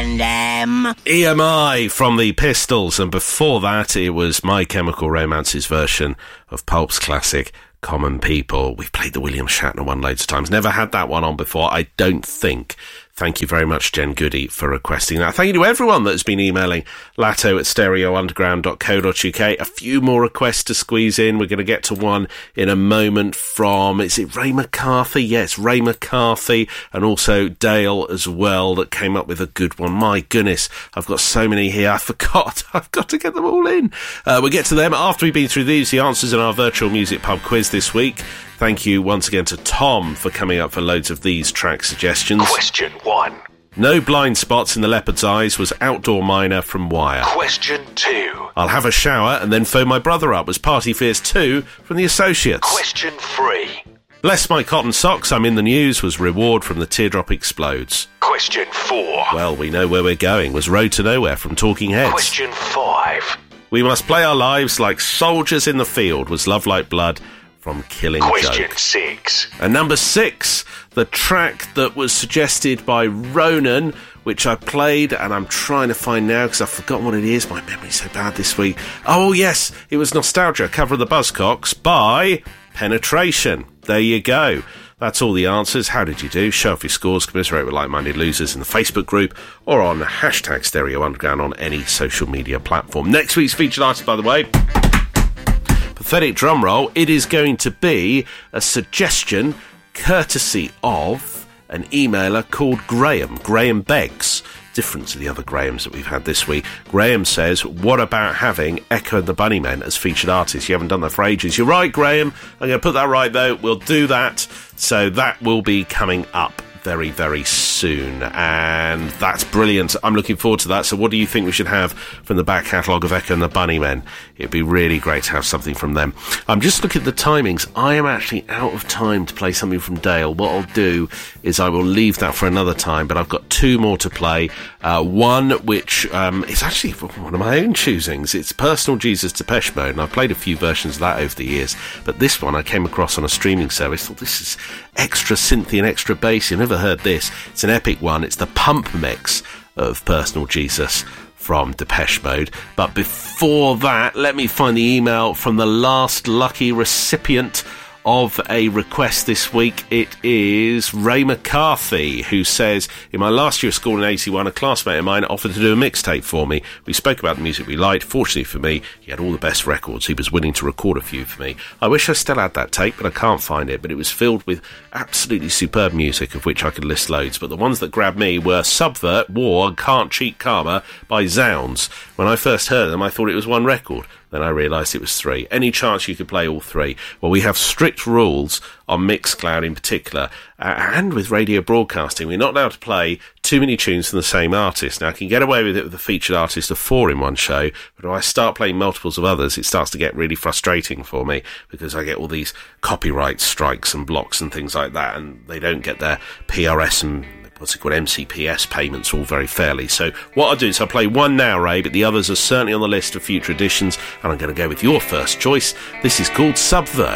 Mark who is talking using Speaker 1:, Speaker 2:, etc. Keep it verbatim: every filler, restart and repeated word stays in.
Speaker 1: and M.
Speaker 2: E M I from the Pistols, and before that it was My Chemical Romance's version of Pulp's classic Common People. We've played the William Shatner one loads of times. Never had that one on before, I don't think. Thank you very much, Jen Goody, for requesting that. Thank you to everyone that has been emailing latto at stereo underground dot co dot uk. A few more requests to squeeze in. We're going to get to one in a moment from, is it Ray McCarthy? Yes, Ray McCarthy, and also Dale as well, that came up with a good one. My goodness, I've got so many here. I forgot. I've got to get them all in. Uh, we'll get to them after we've been through these, the answers in our virtual music pub quiz this week. Thank you once again to Tom for coming up for loads of these track suggestions.
Speaker 3: Question one.
Speaker 2: No blind spots in the leopard's eyes was Outdoor Miner from Wire.
Speaker 3: Question two.
Speaker 2: I'll have a shower and then phone my brother up was Party Fears two from The Associates.
Speaker 3: Question three.
Speaker 2: Bless my cotton socks, I'm in the news was Reward from The Teardrop Explodes.
Speaker 3: Question four.
Speaker 2: Well, we know where we're going was Road to Nowhere from Talking Heads.
Speaker 3: Question five.
Speaker 2: We must play our lives like soldiers in the field was Love Like Blood from Killing Joke.
Speaker 3: Question six.
Speaker 2: And number six, the track that was suggested by Ronan, which I played, and I'm trying to find now because I've forgotten what it is. My memory's so bad this week. Oh, yes, it was Nostalgia, cover of the Buzzcocks by Penetration. There you go. That's all the answers. How did you do? Show off your scores, commiserate with like-minded losers in the Facebook group or on hashtag Stereo Underground on any social media platform. Next week's featured artist, by the way, pathetic drum roll, it is going to be a suggestion courtesy of an emailer called Graham, Graham Beggs. Different to the other Grahams that we've had this week. Graham says, what about having Echo and the Bunnymen as featured artists? You haven't done that for ages. You're right, Graham. I'm going to put that right, though. We'll do that. So that will be coming up very, very soon, and that's brilliant. I'm looking forward to that. So what do you think we should have from the back catalogue of Echo and the Bunnymen? It'd be really great to have something from them. I'm just looking at the timings. I am actually out of time to play something from Dale. What I'll do is I will leave that for another time, but I've got two more to play. Uh, one which um, is actually one of my own choosings. It's Personal Jesus Depeche Mode, and I've played a few versions of that over the years, but this one I came across on a streaming service. I thought, this is extra synthy and extra bassy. I've never heard this. It's an epic one. It's the pump mix of Personal Jesus from Depeche Mode. But before that, let me find the email from the last lucky recipient of a request this week. It is Ray McCarthy, who says, in my last year of school in eighty-one, a classmate of mine offered to do a mixtape for me. We spoke about the music we liked. Fortunately for me, he had all the best records. He was willing to record a few for me. I wish I still had that tape, but I can't find it. But it was filled with absolutely superb music, of which I could list loads. But the ones that grabbed me were Subvert, War, and Can't Cheat Karma by Zounds. When I first heard them, I thought it was one record. Then I realised it was three. Any chance you could play all three? Well, we have strict rules on Mixcloud in particular, uh, and with radio broadcasting. We're not allowed to play too many tunes from the same artist. Now, I can get away with it with a featured artist of four in one show, but if I start playing multiples of others, it starts to get really frustrating for me, because I get all these copyright strikes and blocks and things like that, and they don't get their P R S and what's it called, M C P S payments all very fairly. So what I'll do is I'll play one now, Ray, but the others are certainly on the list of future editions, and I'm going to go with your first choice. This is called Subvert.